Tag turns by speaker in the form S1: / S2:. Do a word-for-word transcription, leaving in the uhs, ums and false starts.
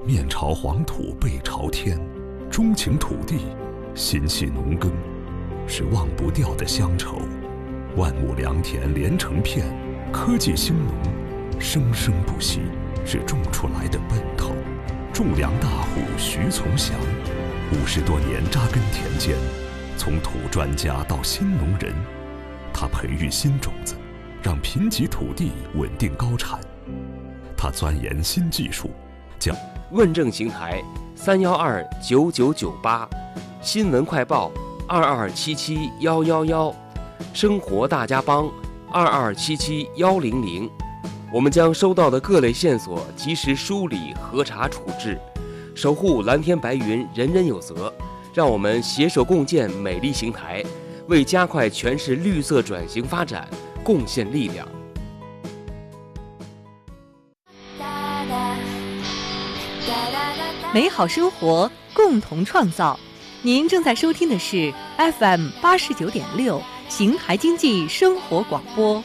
S1: 面朝黄土背朝天，钟情土地，心系农耕，是忘不掉的乡愁。万亩良田连成片，科技兴农，生生不息，是种出来的奔头。种粮大户徐从祥，五十多年扎根田间，从土专家到新农人，他培育新种子，让贫瘠土地稳定高产。他钻研新技术，将
S2: 问政邢台三幺二九九九八，新闻快报二二七七幺幺幺，生活大家帮二二七七幺零零。我们将收到的各类线索及时梳理、核查、处置，守护蓝天白云，人人有责。让我们携手共建美丽邢台，为加快全市绿色转型发展贡献力量。
S3: 美好生活，共同创造。您正在收听的是 F M 八十九点六邢台经济生活广播。